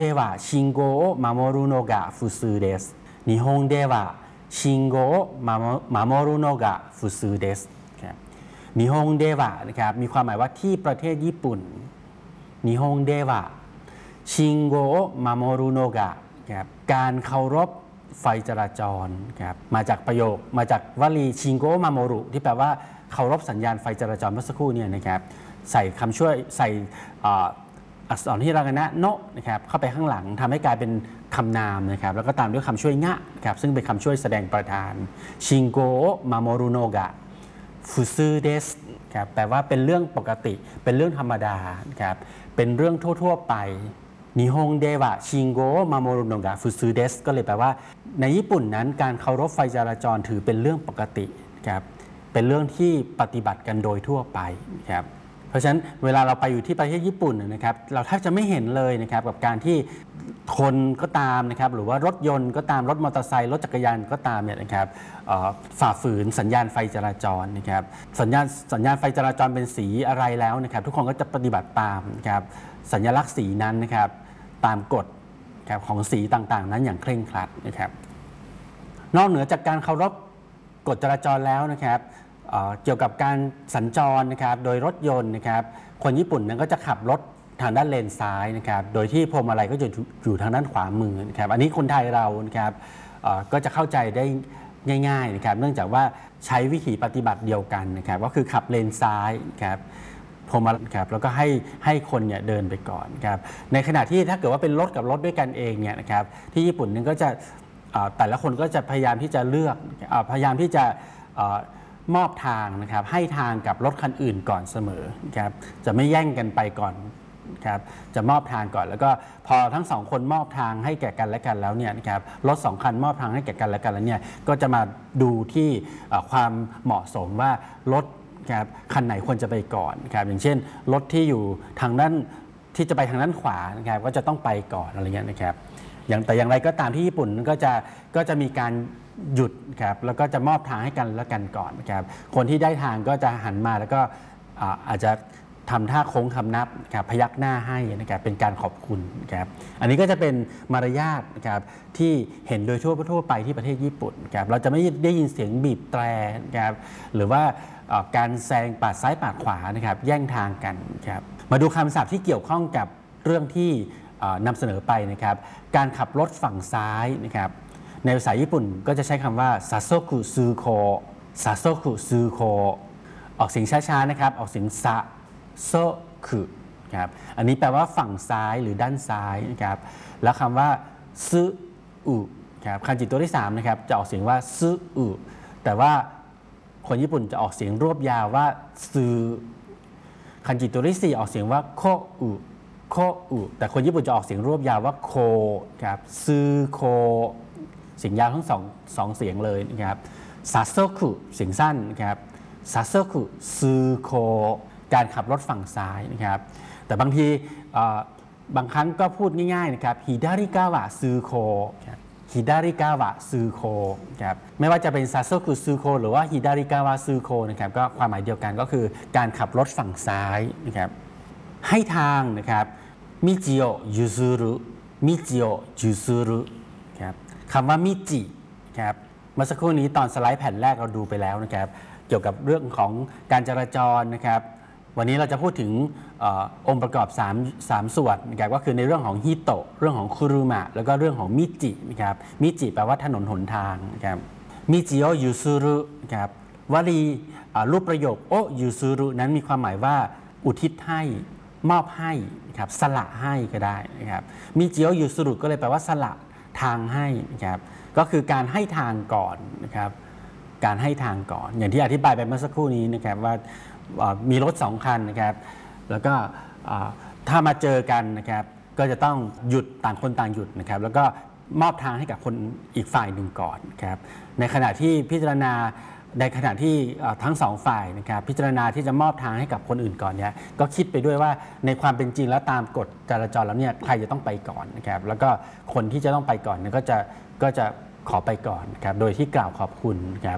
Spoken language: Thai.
では信号を守るのが普通です。日本では信号を守るのが普通ですนิฮงเดวะนะครับมีความหมายว่าที่ประเทศญี่ปุ่นนิฮงเดวะชิงโกมาโมรุโนกะครับการเคารพไฟจราจรครับมาจากวลีชิงโกมาโมรุที่แปลว่าเคารพสัญญาณไฟจราจรเมื่อสักครู่เนี่ยนะครับใส่คำช่วยใส่อักษรฮิรากานะโนะนะครับเข้าไปข้างหลังทำให้กลายเป็นคำนามนะครับแล้วก็ตามด้วยคำช่วยงะครับซึ่งเป็นคำช่วยแสดงประธานชิงโกมาโมรุโนกะฟุซึเดสครับแปลว่าเป็นเรื่องปกติเป็นเรื่องธรรมดาครับเป็นเรื่องทั่วๆไปนิฮงเดวะชิงโกมาโมรุโนกะฟุซึเดสก็เลยแปลว่าในญี่ปุ่นนั้นการเคารพไฟจราจรถือเป็นเรื่องปกติครับเป็นเรื่องที่ปฏิบัติกันโดยทั่วไปครับเพราะฉะนั้นเวลาเราไปอยู่ที่ประเทศญี่ปุ่นนะครับเราแทบจะไม่เห็นเลยนะครับกับการที่คนก็ตามนะครับหรือว่ารถยนต์ก็ตามรถมอเตอร์ไซค์รถจักรยานก็ตามเนี่ยนะครับฝ่าฝืนสัญญาณไฟจราจรนะครับสัญญาณไฟจราจรเป็นสีอะไรแล้วนะครับทุกคนก็จะปฏิบัติตามนะครับสัญลักษณ์สีนั้นนะครับตามกฎของสีต่างๆนั้นอย่างเคร่งครัดนะครับนอกเหนือจากการเคารพกฎจราจรแล้วนะครับเกี่ยวกับการสัญจรนะครับโดยรถยนต์นะครับคนญี่ปุ่นนั้นก็จะขับรถทางด้านเลนซ้ายนะครับโดยที่พวงมาลัยก็จะอยู่ทางด้านขวามือนะครับอันนี้คนไทยเรานะครับก็จะเข้าใจได้ง่ายๆนะครับเนื่องจากว่าใช้วิธีปฏิบัติเดียวกันนะครับก็คือขับเลนซ้ายครับพวงมาลัยครับแล้วก็ให้คนเนี่ยเดินไปก่อนครับในขณะที่ถ้าเกิดว่าเป็นรถกับรถด้วยกันเองเนี่ยนะครับที่ญี่ปุ่นนั้นก็จะแต่ละคนก็จะพยายามที่จะเลือกพยายามที่จะมอบทางนะครับให้ทางกับรถคันอื่นก่อนเสมอครับจะไม่แย่งกันไปก่อนครับจะมอบทางก่อนแล้วก็พอทั้งสองคนมอบทางให้แก่กันและกันแล้วเนี่ยนะครับรถสองคันมอบทางให้แก่กันและกันแล้วเนี่ยก็จะมาดูที่ความเหมาะสมว่ารถครับคันไหนควรจะไปก่อนครับอย่างเช่นรถที่อยู่ทางด้านที่จะไปทางด้านขวานะครับก็จะต้องไปก่อนอะไรเงี้ยนะครับแต่อย่างไรก็ตามที่ญี่ปุ่นก็จะมีการหยุดครับแล้วก็จะมอบทางให้กันและกันก่อนครับคนที่ได้ทางก็จะหันมาแล้วก็อาจจะทำท่าโค้งคำนับครับพยักหน้าให้นะครับเป็นการขอบคุณครับอันนี้ก็จะเป็นมารยาทครับที่เห็นโดยทั่วไปที่ประเทศญี่ปุ่นครับเราจะไม่ได้ยินเสียงบีบแตรครับหรือว่าการแซงปาดซ้ายปาดขวานะครับแย่งทางกันครับมาดูคำศัพท์ที่เกี่ยวข้องกับเรื่องที่นำเสนอไปนะครับการขับรถฝั่งซ้ายนะครับในภาษาญี่ปุ่นก็จะใช้คำว่าซาโซคุซูโคซาโซคุซูโคออกเสียงช้าๆนะครับออกเสียงซาโซคุครับอันนี้แปลว่าฝั่งซ้ายหรือด้านซ้ายนะครับแล้วคำว่าซึอุครับคันจิตัวที่3นะครับจะออกเสียงว่าซึอุแต่ว่าคนญี่ปุ่นจะออกเสียงรวบยาวว่าซึคันจิตัวที่4ออกเสียงว่าโคอุโคอุแต่คนญี่ปุ่นจะออกเสียงรวบยาวว่าโคครับซึโคเสียงยาวทั้งสองเสียงเลยนะครับซาโซคุเสียงสั้นนะครับซาโซคุซูโคการขับรถฝั่งซ้ายนะครับแต่บางทีบางครั้งก็พูดง่ายๆนะครับฮิดาริกาวะซูโคฮิดาริกาวะซูโคครับไม่ว่าจะเป็นซาโซคุซูโคหรือว่าฮิดาริกาวะซูโคนะครับก็ความหมายเดียวกันก็คือการขับรถฝั่งซ้ายนะครับให้ทางนะครับมิจิโอยูซูรุมิจิโอยูซูรุครับคำว่ามิจิครับเมื่อสักครู่นี้ตอนสไลด์แผ่นแรกเราดูไปแล้วนะครับเกี่ยวกับเรื่องของการจราจรนะครับวันนี้เราจะพูดถึงองค์ประกอบ3ส่วนนะครับก็คือในเรื่องของฮิโตะเรื่องของคุรุมะแล้วก็เรื่องของมิจินะครับมิจิแปลว่าถนนหนทางนะครับมิจิโอยูซูรุครับวลีรูปประโยคโอยูซูรุนั้นมีความหมายว่าอุทิศให้มอบให้นะครับสละให้ก็ได้นะครับมิจิโอยูซูรุก็เลยแปลว่าสละทางให้นะครับก็คือการให้ทางก่อนนะครับการให้ทางก่อนอย่างที่อธิบายไปเมื่อสักครู่นี้นะครับว่ามีรถ2คันนะครับแล้วก็ถ้ามาเจอกันนะครับก็จะต้องหยุดต่างคนต่างหยุดนะครับแล้วก็มอบทางให้กับคนอีกฝ่ายหนึ่งก่อนครับในขณะที่พิจารณาทั้ง2ฝ่ายนะครับพิจารณาที่จะมอบทางให้กับคนอื่นก่อนเนี่ยก็คิดไปด้วยว่าในความเป็นจริงแล้วตามกฎจราจรแล้วเนี่ยใครจะต้องไปก่อนนะครับแล้วก็คนที่จะต้องไปก่อนเนี่ยก็จะขอไปก่อนครับโดยที่กล่าวขอบคุณครับ